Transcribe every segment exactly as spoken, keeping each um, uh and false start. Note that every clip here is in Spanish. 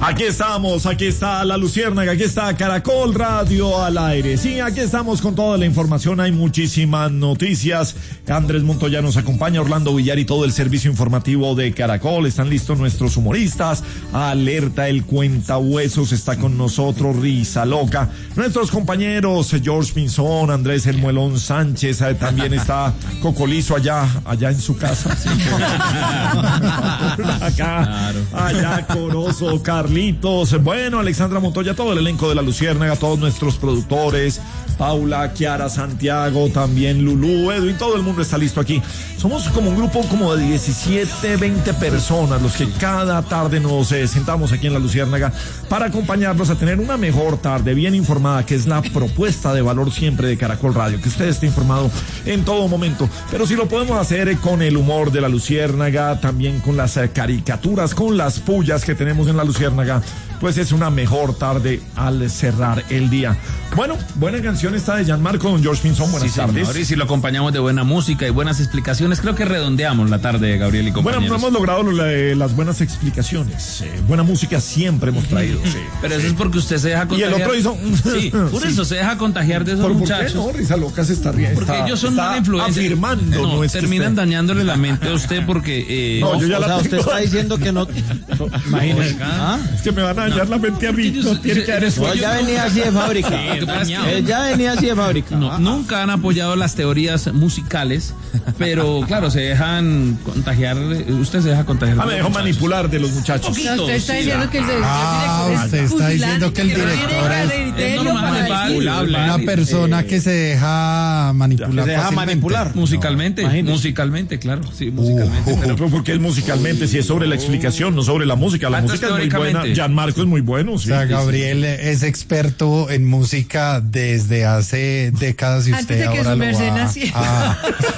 Aquí estamos, aquí está La Luciérnaga, aquí está Caracol Radio al aire. Sí, aquí estamos con toda la información, hay muchísimas noticias. Andrés Montoya nos acompaña, Orlando Villar y todo el servicio informativo de Caracol. Están listos nuestros humoristas. Alerta, el cuentahuesos está con nosotros, Risa Loca. Nuestros compañeros, George Pinzón, Andrés El Muelón Sánchez, también está Cocolizo allá, allá en su casa. Sí, acá, claro. Allá Corozo, Carlitos, bueno, Alexandra Montoya, todo el elenco de La Luciérnaga, todos nuestros productores, Paula, Kiara, Santiago, también Lulú, Edwin, todo el mundo está listo aquí. Somos como un grupo como de diecisiete, veinte personas los que cada tarde nos eh, sentamos aquí en La Luciérnaga para acompañarlos a tener una mejor tarde, bien informada, que es la propuesta de valor siempre de Caracol Radio, que usted esté informado en todo momento, pero si lo podemos hacer eh, con el humor de La Luciérnaga, también con las eh, caricaturas, con las pullas que tenemos en La Luciérnaga, pues es una mejor tarde al cerrar el día. Bueno, buena canción esta de Gianmarco, don George Pinzón, buenas sí, tardes. Señor, y si lo acompañamos de buena música y buenas explicaciones, creo que redondeamos la tarde, Gabriel y compañeros. Bueno, no hemos logrado la, eh, las buenas explicaciones. Eh, buena música siempre hemos traído. Sí, pero sí. Eso es porque usted se deja contagiar. Y el otro hizo... Sí, por sí. Eso se deja contagiar de esos ¿Por, muchachos. ¿Por qué no? Risa Loca se está riendo. Porque está, ellos son mala influencia. Afirmando. No, no es terminan usted... dañándole la mente a usted porque... Eh, no, yo ya o la sea, tengo. usted está diciendo que no... Imagínese. ¿Ah? Es que me van a dañar no. la mente a mí. No tiene que haber eso. Él ya venía así de fábrica. Sí, Él ya venía así de fábrica. No, ah, nunca han apoyado las teorías musicales, pero claro, se dejan contagiar. Usted se deja contagiar. Ah, me dejó manipular de los muchachos. Poquito, no, usted está diciendo sí, que el director ah, es usted está diciendo que el director es, es normal, manipulable. Una persona eh, que se deja manipular. Que se deja manipular. Musicalmente, no, musicalmente, claro. Sí, musicalmente. Uh, pero, pero ¿por qué es musicalmente? Si es sobre la explicación, no sobre la música. La música es muy buena. Gianmarco es muy bueno. Sí, o sea, Gabriel sí, sí. es experto en música desde hace décadas y usted Antes de ahora que su lo va a...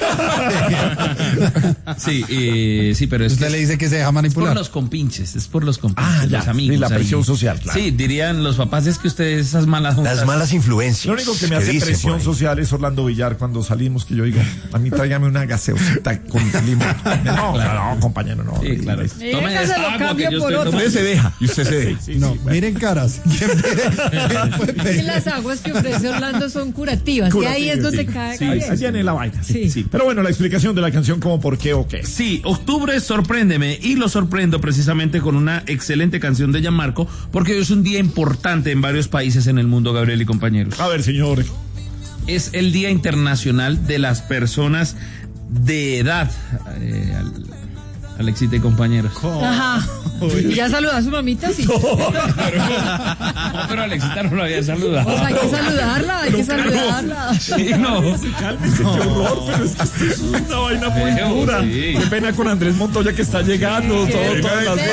ah. Sí, eh, sí, pero es usted que le dice que se deja manipular. Es por los compinches, es por los compinches, ah, ya, los amigos. Y la presión ahí. social, claro. Sí, dirían los papás, es que ustedes esas malas juntas. Las malas influencias. Lo único que me hace presión social es Orlando Villar cuando salimos, que yo digo, a mí tráigame una gaseosita con limón. No, claro, no, compañero, no. Sí, claro. Tome esa agua que yo estoy tomando. Usted se deja, y usted se deja. Sí, sí, no, sí, bueno. Miren caras. Que las aguas que ofrece Orlando son curativas, curativas y ahí es donde sí, cae. Sí, ahí viene la vaina. Sí. Sí. Pero bueno, la explicación de la canción como por qué o qué. Sí, octubre sorpréndeme y lo sorprendo precisamente con una excelente canción de Gianmarco, porque hoy es un día importante en varios países en el mundo, Gabriel y compañeros. A ver, señor. Es el Día Internacional de las Personas de Edad. Eh, Alexita y compañeros. Ajá. ¿Y ya saludó a su mamita? Sí. No, pero, no, pero Alexita no lo había saludado. O sea, hay que saludarla, hay que saludarla. Sí, no. Cálmese, qué horror, pero es que esto es una vaina muy Feo, dura. Sí. Qué pena con Andrés Montoya que está llegando. Sí, todo, todas las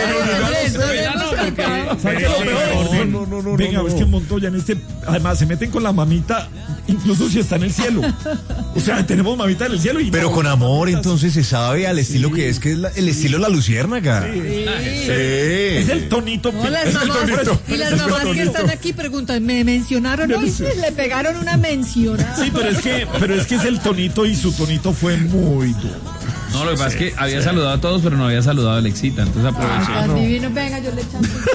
buenas. No, no, no. Venga, es que Montoya en este, además se meten con la mamita, incluso si está en el cielo. O sea, tenemos mamita en el cielo y pero no, con amor, entonces se sabe al estilo sí. que es, que es la, el estilo de La Luciérnaga. Sí. Sí. Es el tonito. No, las mamás, tonito. Y las mamás que están aquí preguntan, ¿me mencionaron hoy? Sí, le pegaron una mencionada. Sí, pero es que, pero es que es el tonito y su tonito fue muy duro. No, lo que pasa es que había saludado a todos, pero no había saludado a Alexita, entonces aproveché. Ah, no. Divino, venga, yo le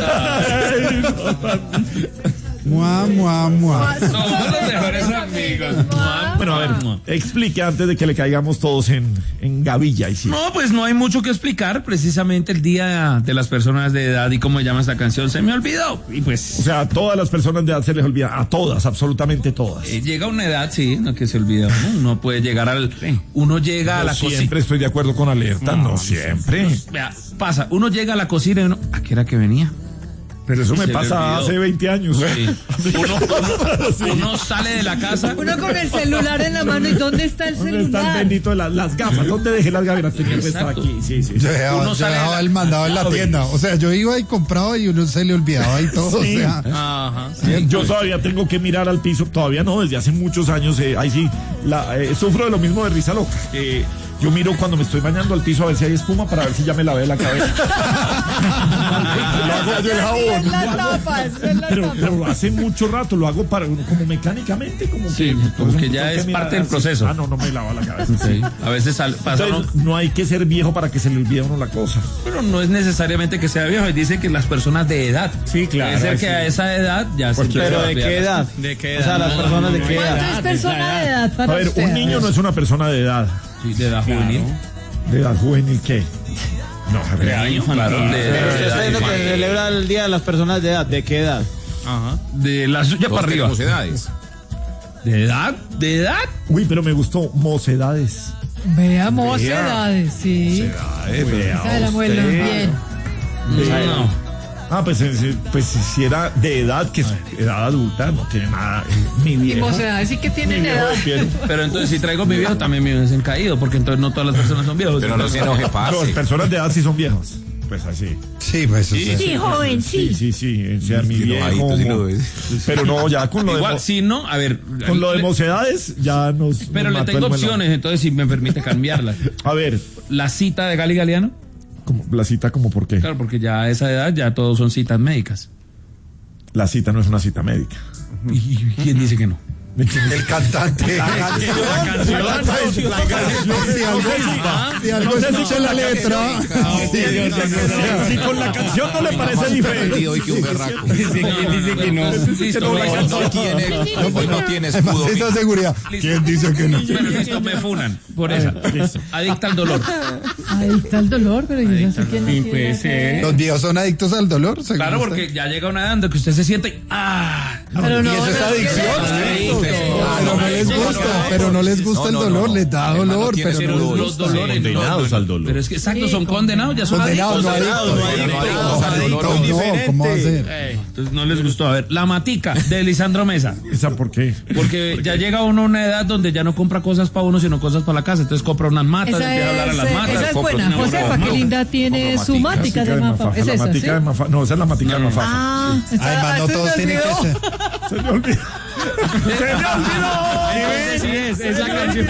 echo. Mua, mua, mua. Somos los mejores amigos. Bueno, a ver, explique antes de que le caigamos todos en, en gavilla. Y sí. No, pues no hay mucho que explicar. Precisamente el Día de las Personas de Edad y cómo se llama esta canción se me olvidó. Y pues, o sea, a todas las personas de edad se les olvida. A todas, absolutamente todas. Eh, llega una edad, sí, no que se olvida. Uno, uno puede llegar al... Uno llega no a la cocina. Siempre estoy de acuerdo con Alerta, no, no siempre. Vea, pasa, uno llega a la cocina y uno... ¿A qué era que venía? Pero eso me pasa hace veinte años. Sí. Uno, uno, sí. uno sale de la casa. Uno con el celular en la mano. ¿Y dónde está el ¿Dónde celular? ¿Dónde está el bendito de las, las gafas? ¿Dónde dejé las gafas? Tenía que estar aquí. Sí, sí. Yo dejaba, uno yo dejaba la... el mandado en la tienda. O sea, yo iba y compraba y uno se le olvidaba y todo. Sí. O sea, ajá, sí. Yo todavía tengo que mirar al piso. Todavía no, desde hace muchos años. Eh, ahí sí, la, eh, sufro de lo mismo de Risa Loca. Eh, Yo miro cuando me estoy bañando al piso a ver si hay espuma para ver si ya me lavé la cabeza. Lo hago rayó el jabón. Es la tapa, es la Pero, tapa. pero hace mucho rato lo hago para como mecánicamente, como Sí, que, como que ya tengo es mirar parte del así. proceso. Ah, no, no me lava la cabeza. Sí. A veces sal- pasa uno- Entonces, no hay que ser viejo para que se le olvide a uno la cosa. pero no es necesariamente que sea viejo, dice que las personas de edad. Sí, claro, Puede ser sí. que a esa edad ya se Cualquier Pero empieza a ¿de olvidar qué las edad? cosas. ¿De qué edad? O sea, las personas de qué ¿Cuánto edad? es persona de edad para A ver, usted? un niño no es una persona de edad. Sí, de edad juvenil. ¿De edad juvenil qué? No, a ver. Claro, de, Pero de- usted está de- diciendo que celebra el Día de las Personas de edad. ¿De qué edad? de la suya para arriba. edades. ¿De edad? ¿De edad? Uy, pero me gustó mocedades. Veamos edades, sí. Vea Esa de la muela, usted. bien. No. Ah, pues, eh, sí, pues si era de edad, que es edad adulta, no tiene nada. eh, Mi Y viejo. mocedades sí que tienen Mi viejo edad. de Piero. Pero entonces si traigo mi viejo también mi viejo es encaído, porque entonces no todas las personas son viejos. Pero no se enoje, Pero las parce. personas de edad sí son viejas. Pues así. Sí, pues, o sea, Sí, joven, Sí, sí. sí, sí. O sea, mi viejo. enojadito, sí lo mo- ves. Pero no, ya con lo de, Igual, mo- si no, a ver. con lo de le- mocedades, ya nos. Pero nos le mató tengo el melón. opciones, entonces si me permite cambiarlas. A ver, La cita de Gali Galeano, como, la cita, como por qué? claro, porque ya a esa edad ya todos son citas médicas. La cita no es una cita médica. ¿Y y quién dice que no? el cantante. La canción. La canción. Si algo, si algo No sé si escucha con la la letra. Si, si con la canción no le parece diferente. Hoy que un berraco. Dice que no. Que no la cantó. No tiene, hoy no tiene escudo. Esa seguridad. ¿Quién dice que no? Bueno, listo, me funan por esa. Adicta al dolor. Ahí está el dolor, pero yo no sé quién Sí, no puede ser. Los viejos son adictos al dolor. según Claro, usted. porque ya llega una edad en que usted se siente y ¡ah! Pero no, Y eso es pero adicción. ¿qué le- Pero no les gusta, pero no les gusta el No, no, dolor, no. les da Hermano, dolor, tiene pero no seguro. les Los gusta. dolores. Condenados no, al dolor. Pero es que exacto, son condenados, ya son Condenados, no adictos. adictos. no adictos, No, adictos, no, ¿cómo va a ser? Eh, Entonces no les gustó. A ver, la matica de Lisandro Mesa. ¿Esa por qué? Porque ya llega uno a una edad donde ya no compra cosas para uno, sino cosas para la casa. Entonces compra unas matas, Esa empieza a hablar a es, las eh, matas. esa es compra buena. una Josefa, broma. qué linda tiene su mática de mapa. Es La esa, ¿sí? matica de Mafa. No, esa es la matica de Mafa. Ah, esa- Además, no se me todos tienen que olvidó. ser. Se me olvidó. Se me olvidó. Sí es, es la canción.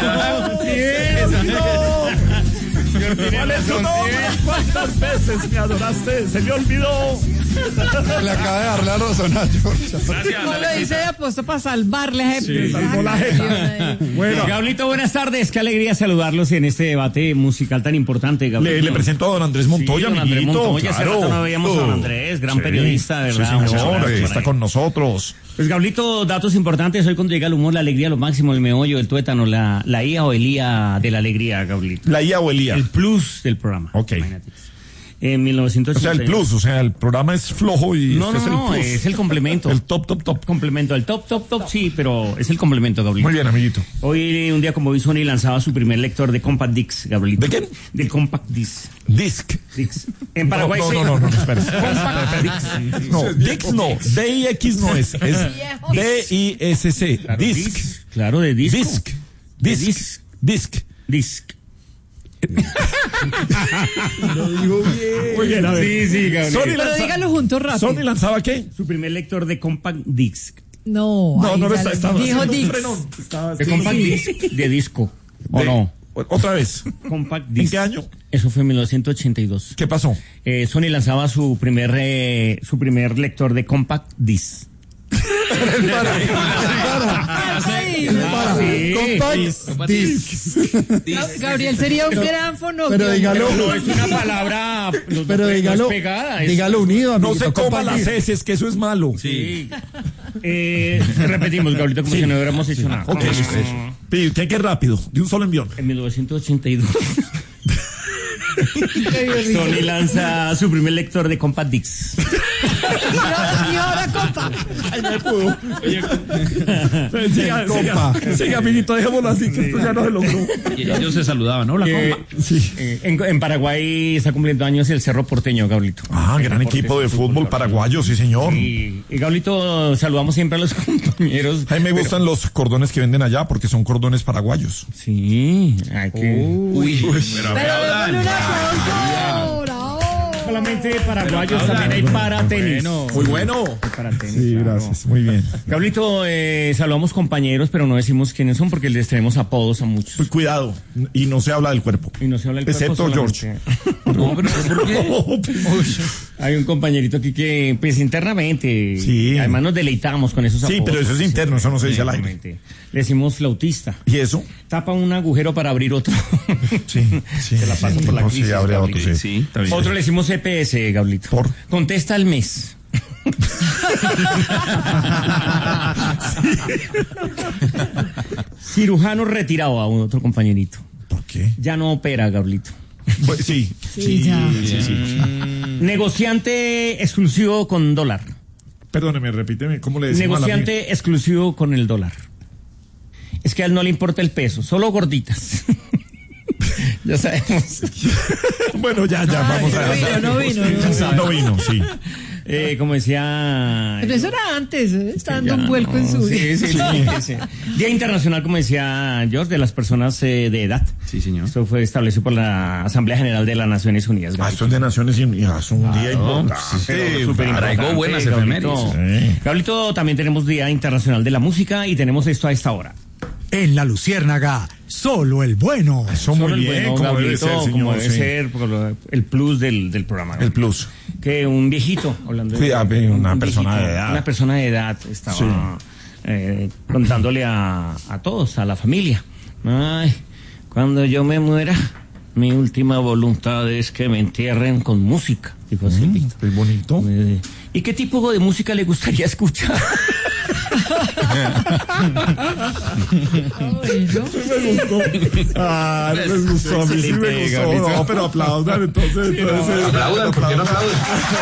¿Cuál es tu nombre? ¿Cuántas veces me adoraste? Se me olvidó. Le acaba de dar la razón a George. No lo hice de apuesto para salvarle a ese- salvó la esa jeta. canción ahí. Bueno, Gablito, buenas tardes. Qué alegría saludarlos en este debate musical tan importante, Gablito. le, le presento a don Andrés Montoya, Sí, don Andrés amiguito. Montoya, hace claro. rato no veíamos a don Andrés, gran periodista, de verdad. Sí, Muchas señor, gracias por está ahí. con nosotros. Pues, Gablito, datos importantes. Hoy cuando llega el humor, la alegría, lo máximo, el meollo, el tuétano, la, la I A o el I A de la alegría, Gablito. La I A o el I A. El plus del programa. Ok. Imagínate. En mil novecientos O sea, el plus, o sea, el programa es flojo y No, este no, es el no, plus. es el complemento. El top, top, top. complemento. El top, top, top, sí, pero es el complemento, Gablito. Muy bien, amiguito. Hoy, un día como hoy, Sony lanzaba su primer lector de Compact Disc, Gablito. ¿De qué? De Compact Disc. Disc. Dix. En Paraguay no, se- no, no, no, no, espera. No, Dix no. D I X no es. Es D I S C. Claro, Disc. Claro, de disco. Disc. De Disc. Disc. Disc. Muy bien, a ver. Sí, sí, Gabriel. Sony Pero lanza- dígalo juntos rápido. ¿Sony lanzaba qué? Su primer lector de Compact Disc. No, No, ahí no lo ya está. lo- Estaba dijo haciendo un Dix. frenón. Estaba De sí, Compact sí. Disc de disco. ¿O De- no? Otra vez. Compact ¿En Disc. qué año? Eso fue en mil novecientos ochenta y dos. ¿Qué pasó? Eh, Sony lanzaba su primer, eh, su primer lector de Compact Disc. Ah, sí. Para, sí. Compact Disc. Ga- Gabriel sería un gran fonógrafo. Pero dígalo, No es una palabra. no- pero no es dígalo, pegada. es- dígalo unido, No amiguito. se coma Compact las Disc. heces, que eso es malo. Sí. Eh, repetimos, Gabrielito, como si no hubiéramos hecho nada. Ok, listo. Pi, tiene que ir rápido, de un solo envión. En mil novecientos ochenta y dos, Sony lanza su primer lector de Compact Disc. Y ahora, compa. Ay, me pudo. Siga, Compa. siga, siga, amiguito, dejémoslo así, que esto ya no se logró. Y ellos se saludaban, ¿no? La Eh, compa. eh, en, en Paraguay está cumpliendo años el Cerro Porteño, Gablito. Ah, gran equipo de fútbol paraguayo, sí, señor. Y, y Gablito, saludamos siempre a los compañeros. A mí me gustan los cordones que venden allá porque son cordones paraguayos. Sí, hay que... Uy, pero Pero démosle un aplauso. Bravo. Solamente paraguayos, también hay para tenis. Muy bueno. Para tenis, Sí, claro. gracias, muy bien. Gablito, eh, saludamos compañeros, pero no decimos quiénes son porque les tenemos apodos a muchos. Pues cuidado, y no se habla del cuerpo. Y no se habla el cuerpo Excepto solamente. George. No, pero ¿por qué? No, pues, Hay un compañerito aquí que, pues internamente, sí. además nos deleitamos con esos apodos. Sí, pero eso es interno, eso no se dice al aire. Le decimos flautista. ¿Y eso? Tapa un agujero para abrir otro. Sí, sí. Se la pasa sí, por la no, crisis, sí, abre Gablito. otro, sí. Sí, está bien. Otro le decimos C P S, Gablito. ¿Por? Contesta al mes. Cirujano retirado a un otro compañerito. ¿Por qué? Ya no opera, Gablito. Pues, sí, Sí, sí, ya. sí, sí. Negociante exclusivo con dólar. Perdóneme, repíteme, ¿cómo le decimos Negociante a la exclusivo con el dólar. Es que a él no le importa el peso, solo gorditas. Ya sabemos. Bueno, ya, ya, Ay, vamos a no vino, no vino, no No vino, sí. Eh, como decía... Pero eso era antes, ¿eh? Está dando Ya, un vuelco no, en su sí, vida. sí, sí, sí. Día Internacional, como decía George, de las personas eh, de edad. Sí, señor. Esto fue establecido por la Asamblea General de las Naciones Unidas. Ah, esto es de Naciones Unidas, es un día importante. Pero súper Arraigó importante, buenas Gablito. efemérides. Sí. Gablito, también tenemos Día Internacional de la Música y tenemos esto a esta hora. En la Luciérnaga, solo el bueno. Eso muy Solo el bien, bueno, como debe Gablito, ser, como señor. debe Sí. ser, por lo- el plus del, del programa. El Gablito. plus. Que un viejito, hablando Cuida, de una un persona viejito, de edad. Una persona de edad estaba Sí. eh, contándole a, a todos, a la familia. Ay, cuando yo me muera, mi última voluntad es que me entierren con música. Dijo así, Víctor. Qué bonito. Eh, ¿Y qué tipo de música le gustaría escuchar? Ay, ¿no? Me gustó. Ah, no me gustó. A mí sí me gustó. No, pero aplaudan entonces. entonces Aplaudan, ¿por qué no aplaudan?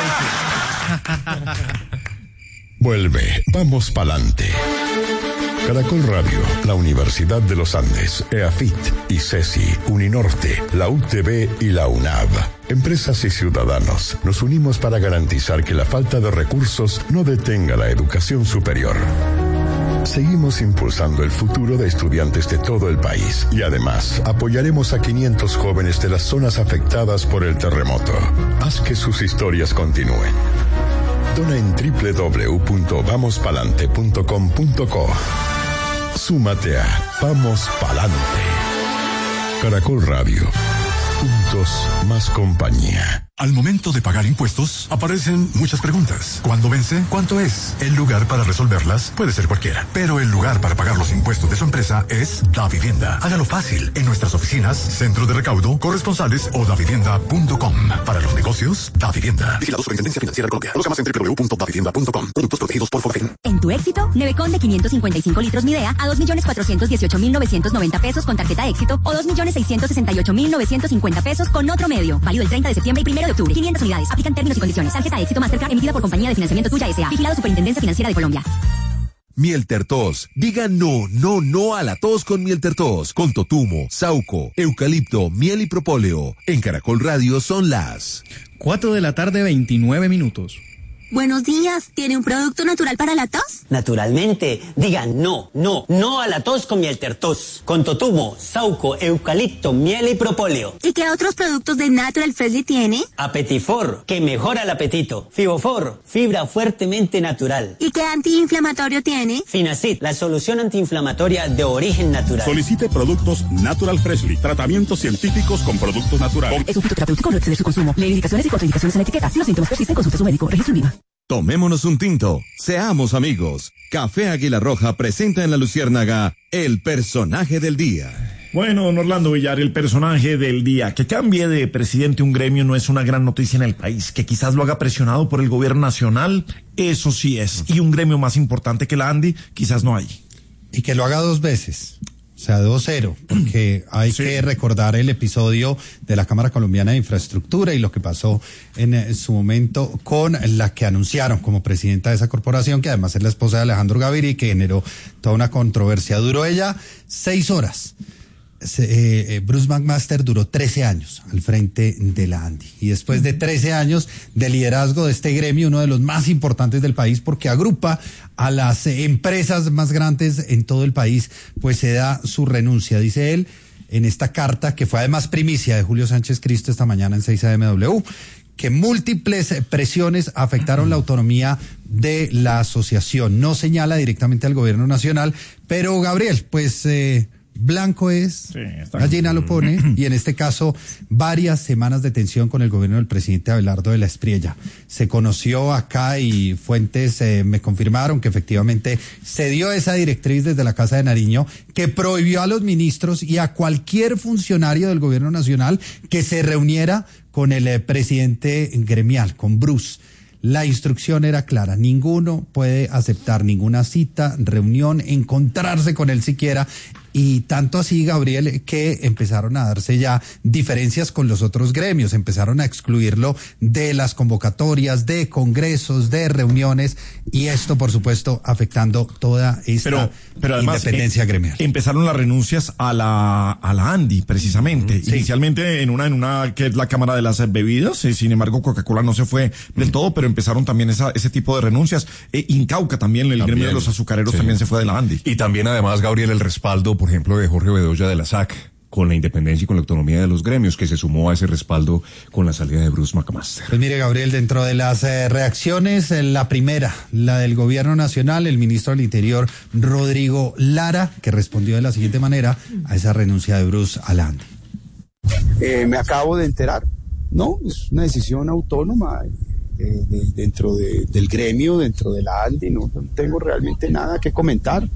Vuelve, vamos pa'lante. Caracol Radio, la Universidad de los Andes, EAFIT, ICESI, Uninorte, la U T B y la UNAV. Empresas y ciudadanos, nos unimos para garantizar que la falta de recursos no detenga la educación superior. Seguimos impulsando el futuro de estudiantes de todo el país y además apoyaremos a quinientos jóvenes de las zonas afectadas por el terremoto. Haz que sus historias continúen. Dona en doble u doble u doble u punto vamos palante punto com punto co. Súmate a Vamos Palante. Caracol Radio. Juntos, más compañía. Al momento de pagar impuestos, aparecen muchas preguntas. ¿Cuándo vence? ¿Cuánto es? El lugar para resolverlas puede ser cualquiera, pero el lugar para pagar los impuestos de su empresa es Davivienda. Hágalo fácil en nuestras oficinas, centro de recaudo, corresponsales o davivienda punto com. Para los negocios, Davivienda. Vigilado Superintendencia Financiera de Colombia. Conozca más en doble u doble u doble u punto davivienda punto com. Productos protegidos por Forefen. En tu éxito, Nevecon de quinientos cincuenta y cinco litros Midea a dos millones cuatrocientos dieciocho mil novecientos noventa pesos con tarjeta éxito o dos millones seiscientos sesenta y ocho mil novecientos cincuenta pesos con otro medio. Válido el treinta de septiembre y primero de octubre. quinientas unidades. Aplican términos y condiciones. Tarjeta éxito Mastercard emitida por Compañía de Financiamiento Tuya S A. Vigilado Superintendencia Financiera de Colombia. Miel Tertos. Diga no, no, no a la tos con Miel Tertos. Con totumo, sauco, eucalipto, miel y propóleo. En Caracol Radio son las cuatro de la tarde, veintinueve minutos. Buenos días. ¿Tiene un producto natural para la tos? Naturalmente. Diga no, no, no a la tos con Miel Tertos. Con totumo, sauco, eucalipto, miel y propóleo. ¿Y qué otros productos de Natural Freshly tiene? Apetifor, que mejora el apetito. Fibofor, fibra fuertemente natural. ¿Y qué antiinflamatorio tiene? Finacid, la solución antiinflamatoria de origen natural. Solicite productos Natural Freshly. Tratamientos científicos con productos naturales. Es un fitoterapéutico, no excede su consumo. Lee indicaciones y contraindicaciones en la etiqueta. Si los síntomas persisten, consulte a su médico. Registro INVIMA. Tomémonos un tinto, seamos amigos. Café Águila Roja presenta en La Luciérnaga el personaje del día. Bueno, don Orlando Villar, el personaje del día. Que cambie de presidente un gremio no es una gran noticia en el país. Que quizás lo haga presionado por el gobierno nacional, eso sí es. Y un gremio más importante que la ANDI, quizás no hay. Y que lo haga dos veces. O sea, dos cero, porque hay sí. que recordar el episodio de la Cámara Colombiana de Infraestructura y lo que pasó en, en su momento con la que anunciaron como presidenta de esa corporación, que además es la esposa de Alejandro Gaviria y que generó toda una controversia. Duró ella seis horas. Eh, Bruce McMaster duró trece años al frente de la ANDI y después de trece años de liderazgo de este gremio, uno de los más importantes del país porque agrupa a las eh, empresas más grandes en todo el país, pues se da su renuncia, dice él en esta carta que fue además primicia de Julio Sánchez Cristo esta mañana en seis A M W, que múltiples presiones afectaron la autonomía de la asociación. No señala directamente al gobierno nacional, pero Gabriel, pues... Eh, blanco es, sí, gallina lo pone, y en este caso varias semanas de tensión con el gobierno del presidente Abelardo de la Espriella. Se conoció acá y fuentes eh, me confirmaron que efectivamente se dio esa directriz desde la Casa de Nariño que prohibió a los ministros y a cualquier funcionario del gobierno nacional que se reuniera con el eh, presidente gremial, con Bruce. La instrucción era clara, ninguno puede aceptar ninguna cita, reunión, encontrarse con él siquiera, y tanto así, Gabriel, que empezaron a darse ya diferencias con los otros gremios, empezaron a excluirlo de las convocatorias, de congresos, de reuniones, y esto, por supuesto, afectando toda esta pero, pero además, independencia eh, gremial. Empezaron las renuncias a la a la ANDI, precisamente, sí. Inicialmente en una en una que es la Cámara de las Bebidas, eh, sin embargo Coca-Cola no se fue del todo, pero empezaron también esa, ese tipo de renuncias. Eh, Incauca también, el también, gremio de los azucareros sí. también se fue de la ANDI. Y también además, Gabriel, el respaldo, por ejemplo, de Jorge Bedoya de la S A C, con la independencia y con la autonomía de los gremios, que se sumó a ese respaldo con la salida de Bruce McMaster. Pues mire, Gabriel, dentro de las eh, reacciones, eh, la primera, la del gobierno nacional, el ministro del Interior, Rodrigo Lara, que respondió de la siguiente manera a esa renuncia de Bruce a la ANDI. Eh, me acabo de enterar, no, es una decisión autónoma eh, de, dentro de, del gremio, dentro de la ANDI, no, no tengo realmente nada que comentar.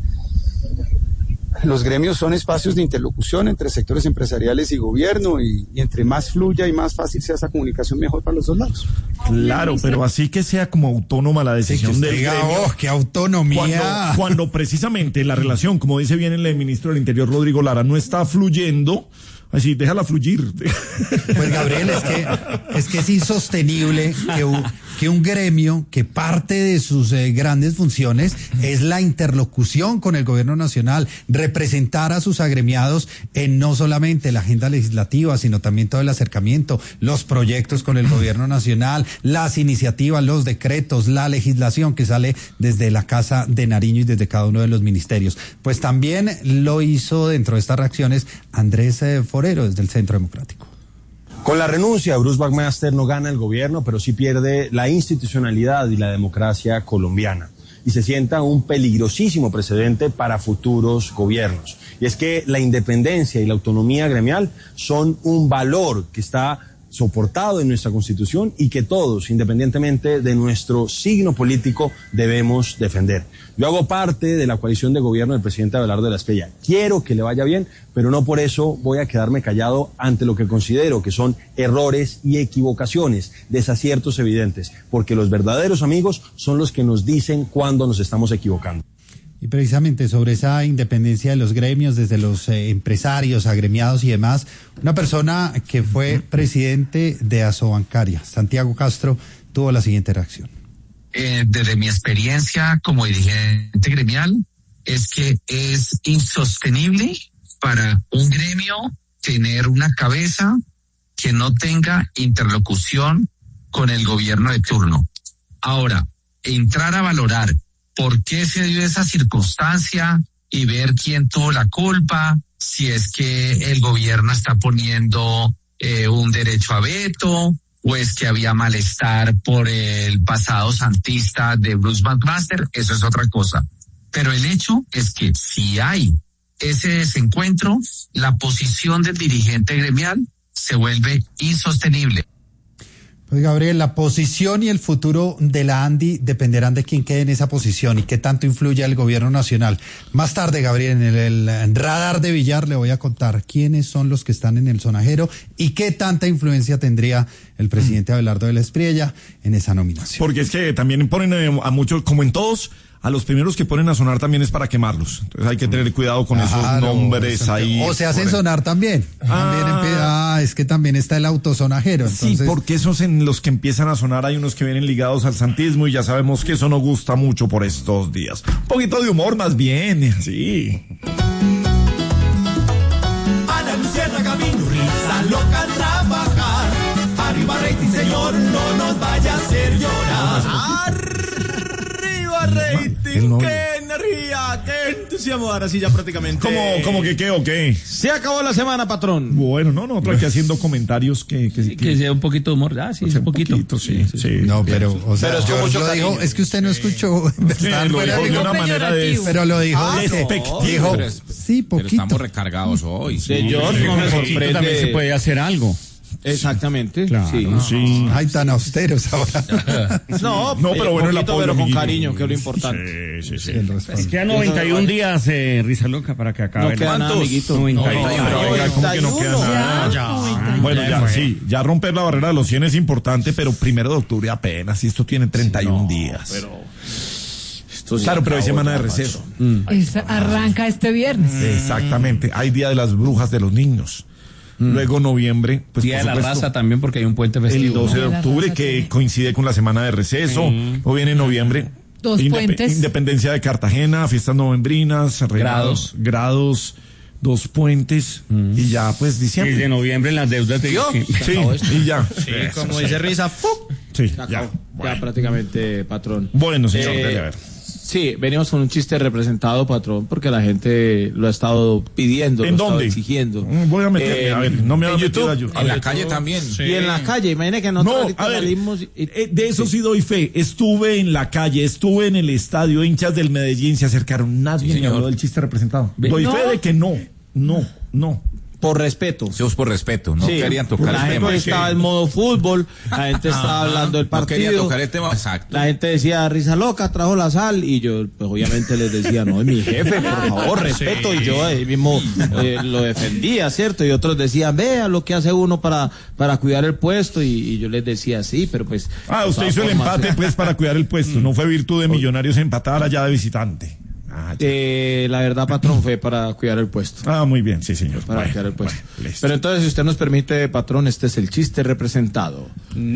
Los gremios son espacios de interlocución entre sectores empresariales y gobierno, y, y entre más fluya y más fácil sea esa comunicación, mejor para los dos lados. Claro, pero así que sea como autónoma la decisión sí, del diga, gremio. ¡Oh, qué autonomía! Cuando, cuando precisamente la relación, como dice bien el ministro del Interior, Rodrigo Lara, no está fluyendo, así, déjala fluir. Pues Gabriel, es que es que es insostenible que un, que un gremio que parte de sus eh, grandes funciones es la interlocución con el gobierno nacional, representar a sus agremiados en no solamente la agenda legislativa, sino también todo el acercamiento, los proyectos con el gobierno nacional, las iniciativas, los decretos, la legislación que sale desde la Casa de Nariño y desde cada uno de los ministerios. Pues también lo hizo dentro de estas reacciones Andrés eh, Forero, desde el Centro Democrático. Con la renuncia de Bruce McMaster no gana el gobierno, pero sí pierde la institucionalidad y la democracia colombiana. Y se sienta un peligrosísimo precedente para futuros gobiernos. Y es que la independencia y la autonomía gremial son un valor que está soportado en nuestra Constitución y que todos, independientemente de nuestro signo político, debemos defender. Yo hago parte de la coalición de gobierno del presidente Abelardo de la Espriella. Quiero que le vaya bien, pero no por eso voy a quedarme callado ante lo que considero que son errores y equivocaciones, desaciertos evidentes, porque los verdaderos amigos son los que nos dicen cuándo nos estamos equivocando. Y precisamente sobre esa independencia de los gremios, desde los eh, empresarios, agremiados y demás, una persona que fue presidente de Asobancaria, Santiago Castro, tuvo la siguiente reacción. Eh, desde mi experiencia como dirigente gremial, es que es insostenible para un gremio tener una cabeza que no tenga interlocución con el gobierno de turno. Ahora, entrar a valorar por qué se dio esa circunstancia y ver quién tuvo la culpa, si es que el gobierno está poniendo eh, un derecho a veto, o es que había malestar por el pasado santista de Bruce McMaster, eso es otra cosa. Pero el hecho es que si hay ese desencuentro, la posición del dirigente gremial se vuelve insostenible. Pues Gabriel, la posición y el futuro de la ANDI dependerán de quién quede en esa posición y qué tanto influye el gobierno nacional. Más tarde, Gabriel, en el, el radar de Villar le voy a contar quiénes son los que están en el sonajero y qué tanta influencia tendría el presidente Abelardo de la Espriella en esa nominación. Porque es que también ponen a muchos, como en todos, a los primeros que ponen a sonar también es para quemarlos. Entonces hay que tener cuidado con esos claro, nombres eso, ahí. O se hacen sonar también. Ah. También empieza, ah, es que también está el autosonajero. Entonces... Sí, porque esos en los que empiezan a sonar hay unos que vienen ligados al santismo y ya sabemos que eso no gusta mucho por estos días. Un poquito de humor más bien, sí. Ana Luciana Camino, risa loca trabajar. Arriba rating, señor, no nos vaya a hacer llorar. Arriba rating, qué energía, qué entusiasmo. anunciamos ahora sí ya prácticamente. ¿Cómo, cómo que qué o qué? Se acabó la semana, patrón. Bueno, no, nosotros aquí haciendo comentarios que... Que, que, que sea un poquito de humor. Ah, sí, o sea, un poquito. Un poquito sí, sí, sí. No, pero, o sea, pero es que mucho lo dijo, es que usted no escuchó. Sí, lo dijo de una manera de... Pero lo dijo ah, despectivo. Dijo, sí, poquito. Pero estamos recargados hoy. Sí, yo no me sorprende. También se puede hacer algo. Exactamente. Claro, sí. sí. Ay, tan austeros ahora. No, no, pero bueno, el apoyo, pero con amiguito. cariño, que es lo importante. Sí, sí, sí. Es que a noventa y un días, eh, Risa Loca, para que acabe. No queda nada, amiguito. noventa y uno. No, no, oiga, ¿cómo que no queda nada? Ya, Bueno, ya, sí, ya romper la barrera de los cien es importante, pero primero de octubre apenas, y esto tiene treinta y un días. Pero... Claro, pero hay semana de receso. Es- arranca este viernes. Exactamente, hay Día de las Brujas de los Niños. Luego noviembre, pues Día por de la supuesto, raza también, porque hay un puente festivo. el doce ¿no? de octubre, que coincide con la semana de receso. O viene noviembre. Dos Indep- puentes. Independencia de Cartagena, fiestas novembrinas, regados, grados, dos puentes, y ya pues Y diciembre. de noviembre las deudas de... Sí, y ya. Sí, como dice Risa, ¡fup! Sí, Se ya. acabó. Ya prácticamente, patrón. Bueno, señor, Eh, dele a ver. Sí, venimos con un chiste representado, patrón, porque la gente lo ha estado pidiendo, ¿En lo ha estado dónde? exigiendo. Mm, Voy a meterme, Eh, a ver, no me en haga meter YouTube. a YouTube. En la calle también. Y en la calle, imagínate que nosotros No, ahorita a ver, salimos y- eh, de eso sí doy fe. Estuve en la calle, estuve en el estadio, hinchas del Medellín se acercaron. Nadie me habló del chiste representado. Doy ¿No? fe de que no, no, no. por respeto. Eso es por respeto, no Sí, querían tocar la el tema. gente estaba en modo fútbol, la gente estaba hablando del No partido. querían tocar el tema, exacto. La gente decía, Risa Loca, trajo la sal, y yo, pues obviamente les decía, no, es mi jefe, por favor, respeto, y yo ahí mismo eh, lo defendía, ¿cierto? Y otros decían, vea lo que hace uno para, para cuidar el puesto, y, y yo les decía, sí, pero pues... Ah, de usted todas hizo el formas, empate pues para cuidar el puesto. No fue virtud de Millonarios empatar allá de visitante. Ah, ya. eh, la verdad, patrón, fue para cuidar el puesto. Ah, muy bien, sí, señor. Para Bueno, cuidar el puesto. bueno, listo. Pero entonces, si usted nos permite, patrón, este es el chiste representado.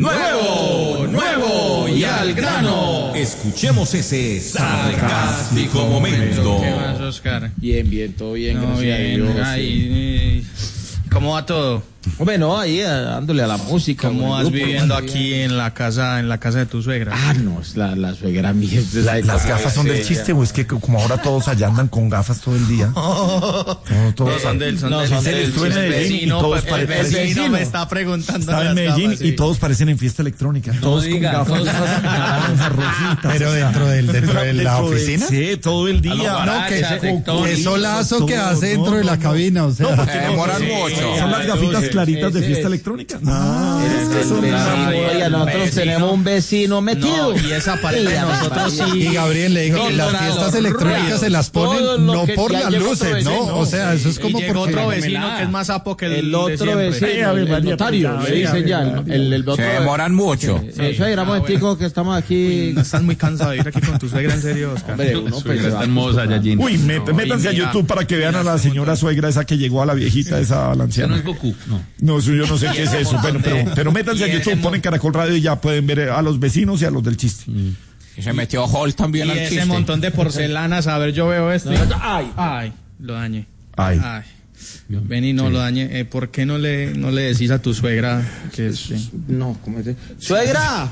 Nuevo, nuevo y al grano. Escuchemos ese sarcástico momento. ¿Qué más, Oscar? Bien, bien, todo bien, No, gracias bien. a Dios. Ay, eh, ¿cómo va todo? Bueno, ahí eh, dándole a la música. ¿Cómo con vas el grupo, viviendo muy bien. aquí en la casa, en la casa de tu suegra? Ah, no, es la, la suegra mía. es la- ¿Las la- gafas son del ella. chiste o es que como ahora todos allá andan con gafas todo el día? No, todos No, son del, son No, del, son del- del- estuve en el Medellín y vecino, todos el parecen- vecino el me vecino. está preguntando. Estaba en las Medellín gafas, y sí. todos parecen en fiesta electrónica. Todos diga, con gafas todos- naranjas, rojitas. Pero o sea, dentro del- dentro de la dentro de- oficina. Sí, todo el día. A lo No, que, Baracha, TikTok, que solazo todo, que hace dentro no, de la no, no. cabina, o sea. No, porque Eh, no, demoran sí, mucho. Son las gafitas Ese- claritas de ese fiesta es. electrónica. Ah, Es que eso el no- vecino, oiga, nosotros vecino. tenemos un vecino metido. No, y esa pared de nosotros sí. Y Gabriel le dijo No, que las no, no, fiestas no, electrónicas ruido. se las Todo ponen lo no que- por ya las llegó otro luces, vecino, ¿no? O sea, eso es Y como llegó porque... otro vecino que es más sapo que el, El de otro siempre. vecino, Ay, Ave el, el María, notario, pero ya, le dicen Ave ya, el, María. el, el otro. Se demoran mucho. Eh, suegra, momentico que estamos aquí. No estás muy cansado de ir aquí con tu suegra, en serio, Oscar. Hombre, uno pues se va Está en modo Saiyajin. Uy, met- No, métanse y a mira, YouTube para que vean a la mira, señora suegra esa que llegó a la viejita, esa a la Ese no anciana. es Goku, no. No, eso yo no sé qué es eso. Bueno, pero, pero métanse a y ese YouTube, mon- ponen Caracol Radio y ya pueden ver a los vecinos y a los del chiste. Y se metió Hall también Y al ese chiste. montón de porcelanas, a ver, yo veo este. Ay, Ay, lo dañé. Ay. Ay. Ven y no lo dañé. Eh, ¿Por qué no le, no le decís a tu suegra que es... eh, no, ¿cómo es? Suegra.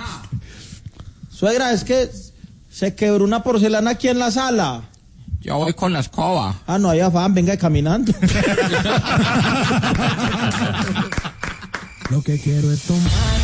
Suegra, es que se quebró una porcelana aquí en la sala. Yo voy con la escoba. Ah, no hay afán, venga caminando. Lo que quiero es tomar.